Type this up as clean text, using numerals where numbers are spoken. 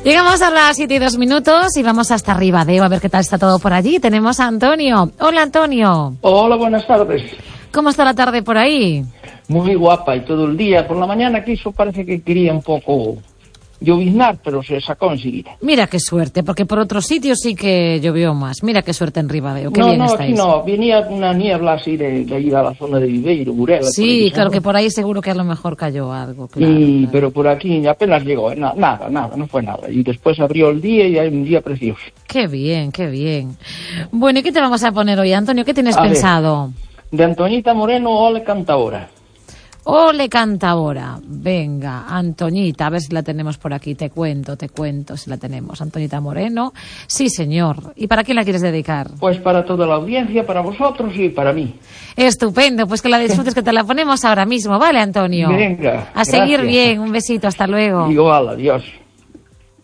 Llegamos a las 7:02 y vamos hasta Ribadeo a ver qué tal está todo por allí. Tenemos a Antonio. Hola, Antonio. Hola, buenas tardes. ¿Cómo está la tarde por ahí? Muy guapa y todo el día. Por la mañana quiso, parece que quería un poco lloviznar, pero se sacó enseguida. Mira qué suerte, porque por otros sitios sí que llovió más. Mira qué suerte en Ribadeo. Qué bien estáis. Aquí no. Venía una niebla así de ir a la zona de Viveiro, Burela. Sí, claro que por ahí seguro que a lo mejor cayó algo. Claro, claro. Pero por aquí apenas llegó. Nada, no fue nada. Y después abrió el día y hay un día precioso. Qué bien, qué bien. Bueno, ¿y qué te vamos a poner hoy, Antonio? ¿Qué tienes pensado? De Antoñita Moreno, Ole Cantaora. Ole Cantaora. Venga, Antoñita, a ver si la tenemos por aquí. Te cuento si la tenemos. Antoñita Moreno. Sí, señor. ¿Y para quién la quieres dedicar? Pues para toda la audiencia, para vosotros y para mí. Estupendo, pues que la disfrutes, que te la ponemos ahora mismo, ¿vale, Antonio? Venga. A seguir bien, un besito, hasta luego. Igual, adiós.